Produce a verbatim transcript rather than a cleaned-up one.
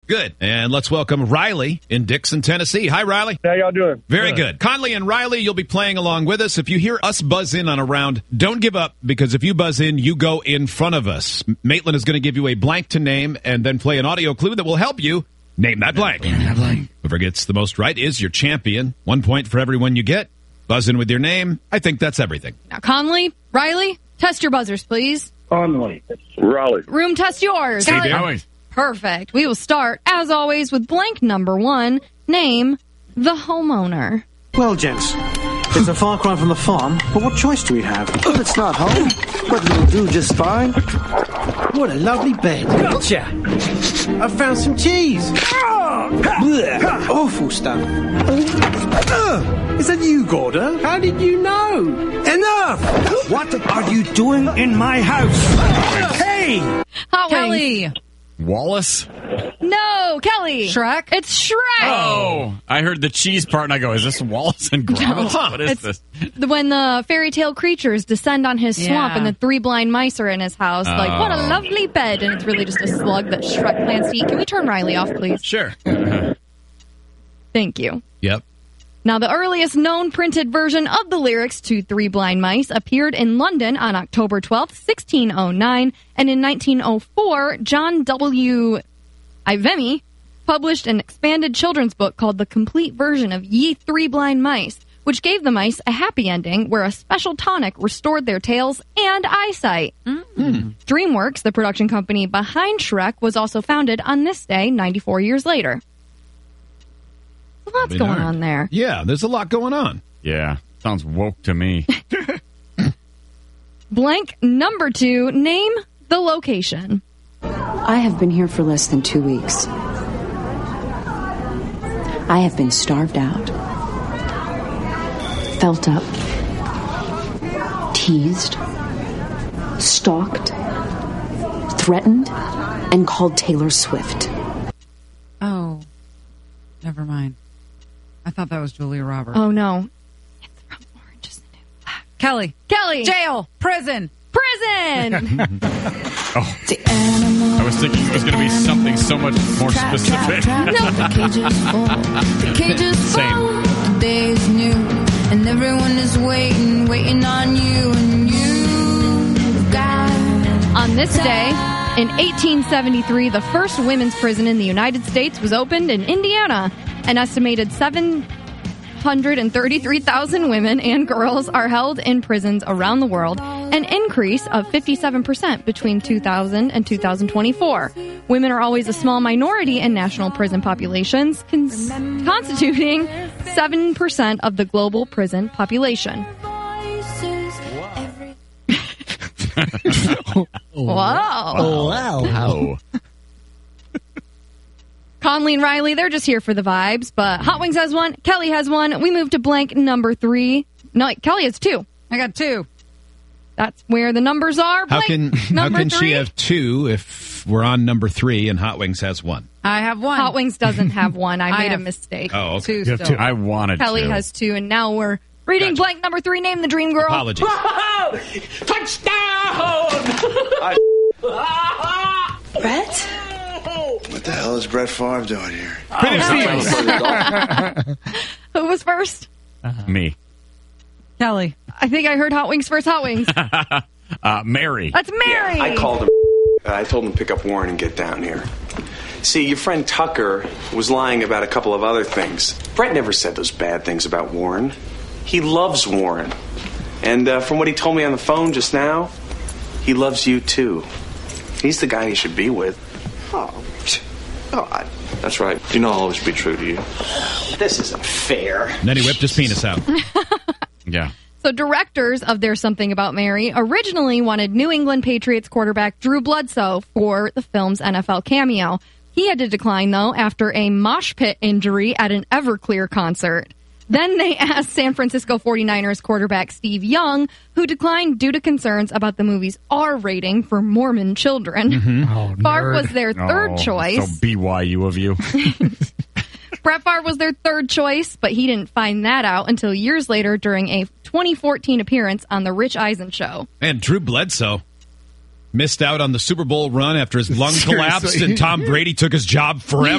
Good. And let's welcome Riley in Dixon, Tennessee. Hi, Riley. How y'all doing? Very good. good. Conley and Riley, you'll be playing along with us. If you hear us buzz in on a round, don't give up, because if you buzz in, you go in front of us. Maitland is going to give you a blank to name and then play an audio clue that will help you name that blank. Name that blank. Whoever gets the most right is your champion. One point for every one you get. Buzz in with your name. I think that's everything. Now, Conley, Riley, test your buzzers, please. Conley. Raleigh. Room, test yours. Kelly. Perfect. We will start, as always, with blank number one. Name the homeowner. Well, gents, it's a far cry from the farm, but what choice do we have? Well, it's not home, but it'll do just fine. What a lovely bed. Gotcha! I found some cheese. Blech, awful stuff. Uh, is that you, Gordo? How did you know? Enough! What are you doing in my house? Hey! Hot Kelly. Wings. Wallace? No, Kelly. Shrek? It's Shrek. Oh, I heard the cheese part and I go, is this Wallace and Gromit? No. What is It's this? the- When the fairy tale creatures descend on his swamp Yeah. and the three blind mice are in his house, like, what a Oh. lovely bed. And it's really just a slug that Shrek plans to eat. Can we turn Riley off, please? Sure. Thank you. Yep. Now, the earliest known printed version of the lyrics to Three Blind Mice appeared in London on October twelfth, sixteen oh nine, and in nineteen oh four, John W. Ivemy published an expanded children's book called The Complete Version of Ye Three Blind Mice, which gave the mice a happy ending where a special tonic restored their tails and eyesight. Mm. DreamWorks, the production company behind Shrek, was also founded on this day ninety-four years later. A lot's Be going darned. on there. Yeah, there's a lot going on. Yeah, sounds woke to me. Blank number two, name the location. I have been here for less than two weeks. I have been starved out, felt up, teased, stalked, threatened, and called Taylor Swift. Oh, never mind. I thought that was Julia Roberts. Oh, no. It's from Orange is the New Black. Kelly. Kelly. Jail. Prison. Prison. Oh, I was thinking it was going to be something so much more specific. The cages full. The cages full. The day is new, and everyone is waiting, waiting on you, and you got. On this day, in eighteen seventy-three, the first women's prison in the United States was opened in Indiana. An estimated seven hundred thirty-three thousand women and girls are held in prisons around the world, an increase of fifty-seven percent between two thousand and two thousand twenty-four. Women are always a small minority in national prison populations, cons- constituting seven percent of the global prison population. Wow. Oh, wow. Wow. Conley and Riley, they're just here for the vibes, but Hot Wings has one, Kelly has one. We move to blank number three. No, Kelly has two. I got two. That's where the numbers are. How Blank can how number can three. she have two if we're on number three and Hot Wings has one? I have one. Hot Wings doesn't have one. I I made have a mistake. Oh, okay. Two still. I wanted Kelly to. has two, and now we're reading Gotcha. blank number three. Name the dream girl. Apologies. Brett? What the hell is Brett Favre doing here? Who was first? Me. Kelly. I think I heard Hot Wings first. Hot Wings. Uh, Mary. That's Mary. I called him. I told him to pick up Warren and get down here. See, your friend Tucker was lying about a couple of other things. Brett never said those bad things about Warren. He loves Warren. And uh, from what he told me on the phone just now, he loves you too. He's the guy you should be with. Oh, God. That's right. Do not always be true to you. This isn't fair. And then he whipped his penis out. Yeah. So directors of There's Something About Mary originally wanted New England Patriots quarterback Drew Bledsoe for the film's N F L cameo. He had to decline, though, after a mosh pit injury at an Everclear concert. Then they asked San Francisco forty-niners quarterback Steve Young, who declined due to concerns about the movie's R rating for Mormon children. Mm-hmm. Oh, Favre was their third Oh, choice. So B Y U of you. Brett Favre was their third choice, but he didn't find that out until years later during a twenty fourteen appearance on The Rich Eisen Show. And Drew Bledsoe missed out on the Super Bowl run after his lung Seriously. collapsed and Tom Brady took his job forever.